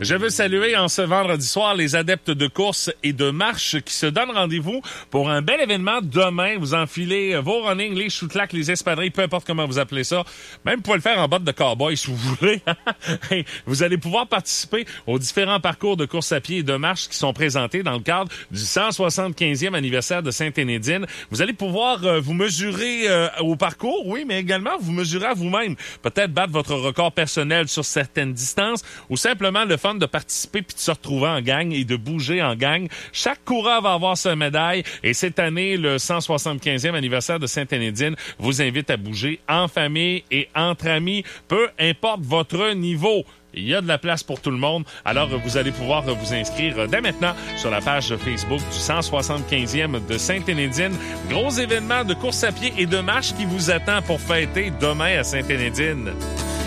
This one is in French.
Je veux saluer en ce vendredi soir les adeptes de course et de marche qui se donnent rendez-vous pour un bel événement demain. Vous enfilez vos running, les chouclacs, les espadrilles, peu importe comment vous appelez ça. Même vous pouvez le faire en botte de cowboy si vous voulez. Vous allez pouvoir participer aux différents parcours de course à pied et de marche qui sont présentés dans le cadre du 175e anniversaire de Sainte-Énédine. Vous allez pouvoir vous mesurer au parcours, oui, mais également vous mesurer à vous-même. Peut-être battre votre record personnel sur certaines distances ou simplement le fun de participer puis de se retrouver en gang et de bouger en gang. Chaque coureur va avoir sa médaille et cette année, le 175e anniversaire de Sainte-Énédine vous invite à bouger en famille et entre amis, peu importe votre niveau. Il y a de la place pour tout le monde. Alors, vous allez pouvoir vous inscrire dès maintenant sur la page Facebook du 175e de Sainte-Énédine. Gros événement de course à pied et de marche qui vous attend pour fêter demain à Sainte-Énédine.